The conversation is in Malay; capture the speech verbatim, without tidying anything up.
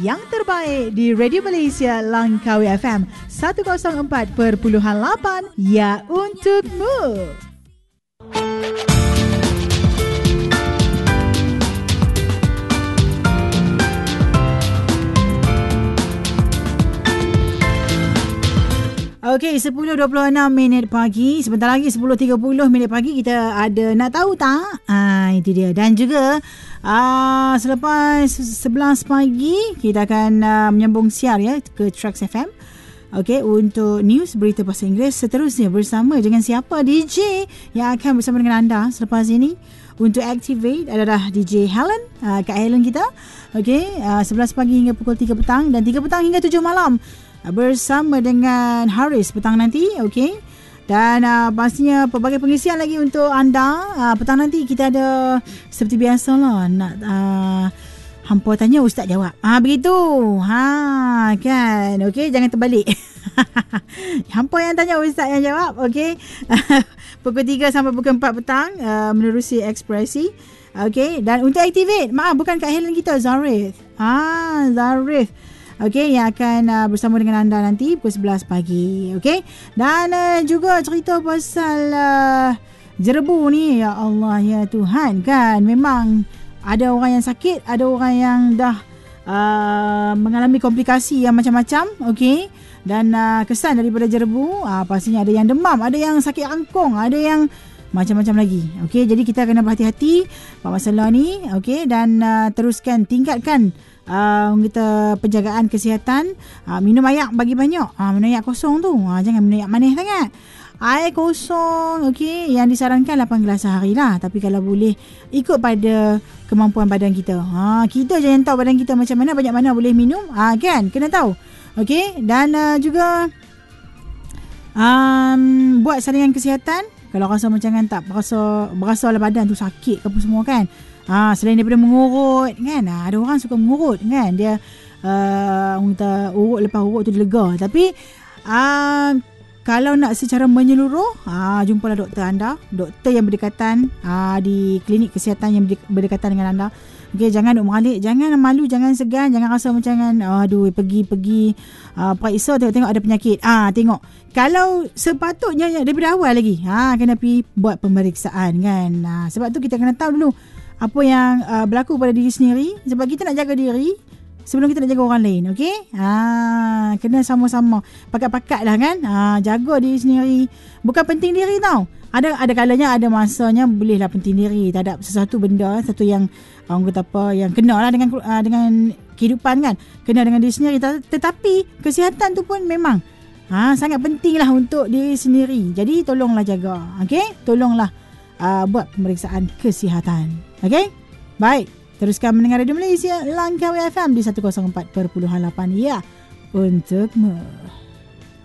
yang terbaik di Radio Malaysia Langkawi F M seratus empat perpuluhan lapan. Ya, untukmu. Okey, sepuluh dua puluh enam minit pagi. Sebentar lagi sepuluh tiga puluh minit pagi kita ada Nak Tahu Tak? Ah, itu dia. Dan juga ah, selepas sebelas pagi kita akan uh, menyambung siar ya ke Trax F M. Okey, untuk news berita bahasa Inggeris seterusnya bersama dengan siapa D J yang akan bersama dengan anda selepas ini. Untuk Activate adalah D J Helen, uh, Kak Helen kita. Okey, uh, sebelas pagi hingga pukul tiga petang dan tiga petang hingga tujuh malam. Bersama dengan Haris petang nanti, okey. Dan uh, pastinya pelbagai pengisian lagi untuk anda. Uh, petang nanti kita ada seperti biasa lah, nak uh, hampa tanya ustaz jawab. Ah, begitu. Ha, kan. Okey, jangan terbalik. Hampa yang tanya ustaz yang jawab, okey. Pukul tiga sampai pukul empat petang uh, menerusi ekspresi. Okey, dan untuk Activate, maaf bukan Kak Helen kita, Zarif. Ah, Zarif. Okey, yang akan uh, bersama dengan anda nanti pukul sebelas pagi. Okey. Dan uh, juga cerita pasal uh, jerebu ni. Ya Allah, ya Tuhan, kan. Memang ada orang yang sakit, ada orang yang dah uh, mengalami komplikasi yang macam-macam. Okey. Dan uh, kesan daripada jerebu, uh, pastinya ada yang demam, ada yang sakit angkung, ada yang macam-macam lagi. Okey, jadi kita kena berhati-hati pada masalah ni. Okey, dan uh, teruskan tingkatkan Uh, kita penjagaan kesihatan. uh, Minum air bagi banyak. uh, Minum air kosong tu, uh, jangan minum air manis sangat. Air kosong, okey, yang disarankan lapan gelas sehari lah. Tapi kalau boleh ikut pada kemampuan badan kita. uh, Kita je yang tahu badan kita macam mana, banyak mana boleh minum. uh, Kan, kena tahu. Okey, dan uh, juga um, buat saringan kesihatan. Kalau rasa macam kan tak berasa, berasa lah badan tu sakit ke apa semua kan. Ah, selain daripada mengurut kan, ah, ada orang suka mengurut kan, dia uh, orang kata urut lepas urut tu dia lega. Tapi uh, kalau nak secara menyeluruh, ah, jumpalah doktor anda, doktor yang berdekatan ah, di klinik kesihatan yang berdekatan dengan anda. Okey, jangan duk meralik, jangan malu, jangan segan, jangan rasa macam kan, aduh pergi-pergi uh, periksa tengok-tengok ada penyakit. Ah, tengok. Kalau sepatutnya daripada awal lagi, ah, kena pergi buat pemeriksaan kan. Ah, sebab tu kita kena tahu dulu apa yang uh, berlaku pada diri sendiri, sebab kita nak jaga diri sebelum kita nak jaga orang lain. Okey, ha, kena sama-sama pakat-pakat lah kan. Ha, jaga diri sendiri, bukan penting diri tau. Ada ada kalanya, ada masanya bolehlah penting diri terhadap sesuatu benda, satu yang orang kata apa, yang kena lah dengan uh, dengan kehidupan kan, kena dengan diri sendiri. Tetapi kesihatan tu pun memang ha, sangat penting lah untuk diri sendiri. Jadi tolonglah jaga. Okey, tolonglah uh, buat pemeriksaan kesihatan. Okey, baik. Teruskan mendengar Radio Malaysia Langkawi F M di seratus empat perpuluhan lapan. Ya, untukmu.